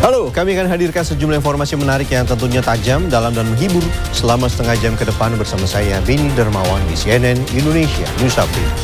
Halo, kami akan hadirkan sejumlah informasi menarik yang tentunya tajam, dalam dan menghibur selama setengah jam ke depan bersama saya, Beni Dermawan di CNN Indonesia News Update.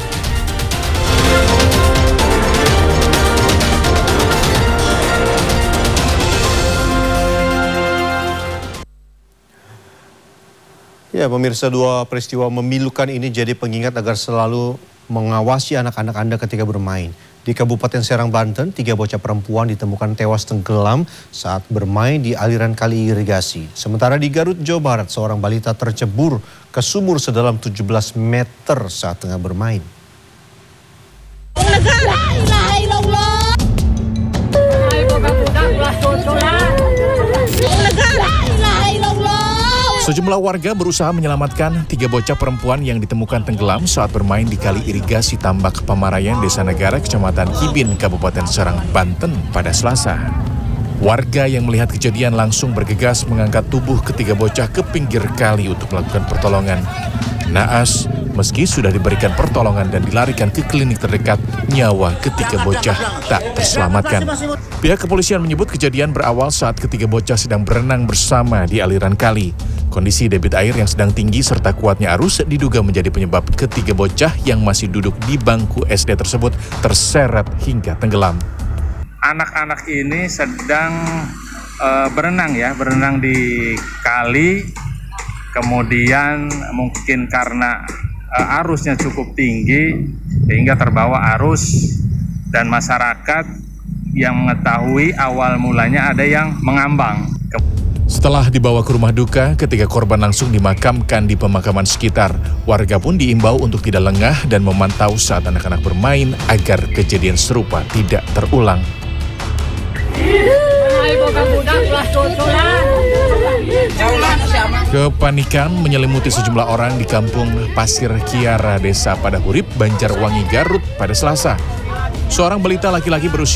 Ya, pemirsa, dua peristiwa memilukan ini jadi pengingat agar selalu mengawasi anak-anak Anda ketika bermain. Di Kabupaten Serang, Banten, 3 bocah perempuan ditemukan tewas tenggelam saat bermain di aliran kali irigasi. Sementara di Garut, Jawa Barat, seorang balita tercebur ke sumur sedalam 17 meter saat tengah bermain. Sejumlah warga berusaha menyelamatkan 3 bocah perempuan yang ditemukan tenggelam saat bermain di kali irigasi Tambak Pamarayan, Desa Negara, Kecamatan Kibin, Kabupaten Serang, Banten pada Selasa. Warga yang melihat kejadian langsung bergegas mengangkat tubuh ketiga bocah ke pinggir kali untuk melakukan pertolongan. Naas, meski sudah diberikan pertolongan dan dilarikan ke klinik terdekat, nyawa ketiga bocah tak terselamatkan. Pihak kepolisian menyebut kejadian berawal saat ketiga bocah sedang berenang bersama di aliran kali. Kondisi debit air yang sedang tinggi serta kuatnya arus diduga menjadi penyebab ketiga bocah yang masih duduk di bangku SD tersebut terseret hingga tenggelam. Anak-anak ini sedang berenang di kali, kemudian mungkin karena arusnya cukup tinggi sehingga terbawa arus, dan masyarakat yang mengetahui awal mulanya ada yang mengambang. Setelah dibawa ke rumah duka, ketiga korban langsung dimakamkan di pemakaman sekitar. Warga pun diimbau untuk tidak lengah dan memantau saat anak-anak bermain agar kejadian serupa tidak terulang. Kepanikan menyelimuti sejumlah orang di kampung Pasir Kiara, Desa Padahurip, Banjarwangi, Garut pada Selasa. Seorang balita laki-laki berusia